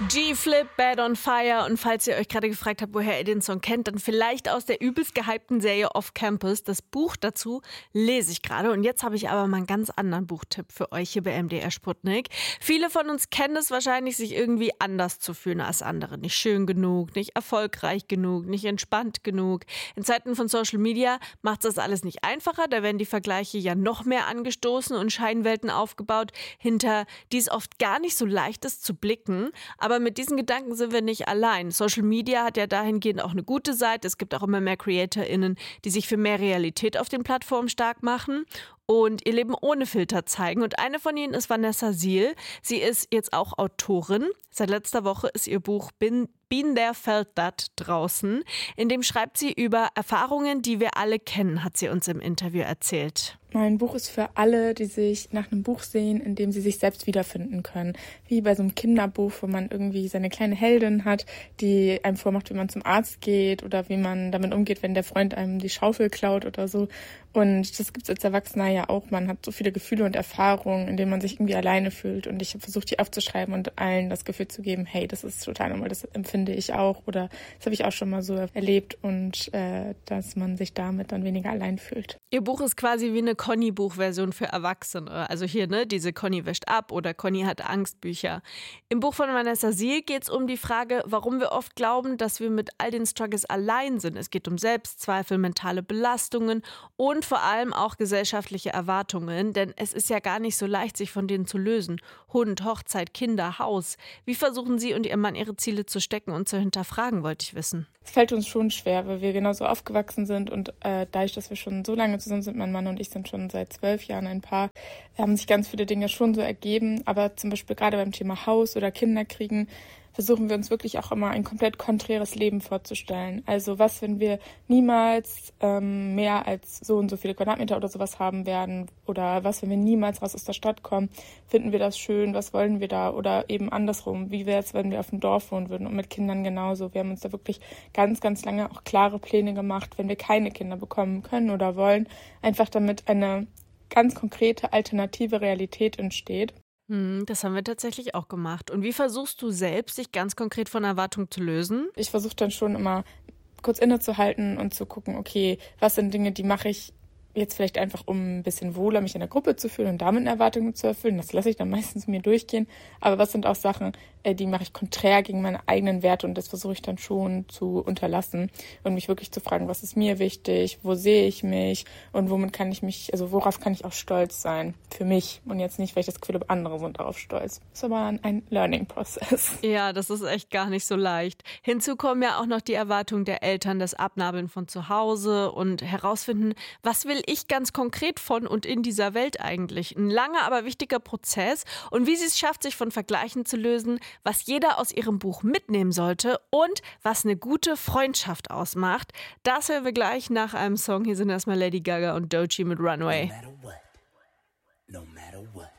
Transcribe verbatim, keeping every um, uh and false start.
G-Flip, Bad on Fire. Und falls ihr euch gerade gefragt habt, woher ihr den Song kennt, dann vielleicht aus der übelst gehypten Serie Off Campus. Das Buch dazu lese ich gerade. Und jetzt habe ich aber mal einen ganz anderen Buchtipp für euch hier bei M D R Sputnik. Viele von uns kennen es wahrscheinlich, sich irgendwie anders zu fühlen als andere. Nicht schön genug, nicht erfolgreich genug, nicht entspannt genug. In Zeiten von Social Media macht das alles nicht einfacher. Da werden die Vergleiche ja noch mehr angestoßen und Scheinwelten aufgebaut, hinter die es oft gar nicht so leicht ist zu blicken. Aber mit diesen Gedanken sind wir nicht allein. Social Media hat ja dahingehend auch eine gute Seite. Es gibt auch immer mehr CreatorInnen, die sich für mehr Realität auf den Plattformen stark machen und ihr Leben ohne Filter zeigen. Und eine von ihnen ist Vanessa Siel. Sie ist jetzt auch Autorin. Seit letzter Woche ist ihr Buch Bin Been There, Felt That draußen. In dem schreibt sie über Erfahrungen, die wir alle kennen, hat sie uns im Interview erzählt. Mein Buch ist für alle, die sich nach einem Buch sehen, in dem sie sich selbst wiederfinden können. Wie bei so einem Kinderbuch, wo man irgendwie seine kleine Heldin hat, die einem vormacht, wie man zum Arzt geht oder wie man damit umgeht, wenn der Freund einem die Schaufel klaut oder so. Und das gibt es als Erwachsener ja auch. Man hat so viele Gefühle und Erfahrungen, in denen man sich irgendwie alleine fühlt. Und ich habe versucht, die aufzuschreiben und allen das Gefühl zu geben, hey, das ist total normal, das empfinde ich auch. Oder das habe ich auch schon mal so erlebt. Und äh, dass man sich damit dann weniger allein fühlt. Ihr Buch ist quasi wie eine Conny-Buchversion für Erwachsene. Also hier, ne, diese Conny wäscht ab oder Conny hat Angstbücher. Im Buch von Vanessa Siel geht es um die Frage, warum wir oft glauben, dass wir mit all den Struggles allein sind. Es geht um Selbstzweifel, mentale Belastungen und vor allem auch gesellschaftliche Erwartungen. Denn es ist ja gar nicht so leicht, sich von denen zu lösen. Hund, Hochzeit, Kinder, Haus. Wie versuchen Sie und Ihr Mann, Ihre Ziele zu stecken und zu hinterfragen, wollte ich wissen. Es fällt uns schon schwer, weil wir genauso aufgewachsen sind und äh, dadurch, dass wir schon so lange zusammen sind, mein Mann und ich sind schon seit zwölf Jahren ein Paar, haben sich ganz viele Dinge schon so ergeben. Aber zum Beispiel gerade beim Thema Haus oder Kinder kriegen, versuchen wir uns wirklich auch immer ein komplett konträres Leben vorzustellen. Also was, wenn wir niemals ähm, mehr als so und so viele Quadratmeter oder sowas haben werden? Oder was, wenn wir niemals raus aus der Stadt kommen? Finden wir das schön? Was wollen wir da? Oder eben andersrum, wie wäre es, wenn wir auf dem Dorf wohnen würden? Und mit Kindern genauso. Wir haben uns da wirklich ganz, ganz lange auch klare Pläne gemacht, wenn wir keine Kinder bekommen können oder wollen. Einfach damit eine ganz konkrete alternative Realität entsteht. Das haben wir tatsächlich auch gemacht. Und wie versuchst du selbst, dich ganz konkret von Erwartungen zu lösen? Ich versuche dann schon immer kurz innezuhalten und zu gucken, okay, was sind Dinge, die mache ich jetzt vielleicht einfach, um ein bisschen wohler mich in der Gruppe zu fühlen und damit Erwartungen zu erfüllen. Das lasse ich dann meistens mir durchgehen. Aber was sind auch Sachen, die mache ich konträr gegen meine eigenen Werte und das versuche ich dann schon zu unterlassen und mich wirklich zu fragen, was ist mir wichtig, wo sehe ich mich und womit kann ich mich, also worauf kann ich auch stolz sein für mich und jetzt nicht, weil ich das Gefühl habe, andere sind darauf stolz. Das ist aber ein Learning-Prozess. Ja, das ist echt gar nicht so leicht. Hinzu kommen ja auch noch die Erwartungen der Eltern, das Abnabeln von zu Hause und herausfinden, was will ich ganz konkret von und in dieser Welt eigentlich. Ein langer, aber wichtiger Prozess und wie sie es schafft, sich von Vergleichen zu lösen, was jeder aus ihrem Buch mitnehmen sollte und was eine gute Freundschaft ausmacht. Das hören wir gleich nach einem Song. Hier sind erstmal Lady Gaga und Doechii mit Runway. No matter what. No matter what.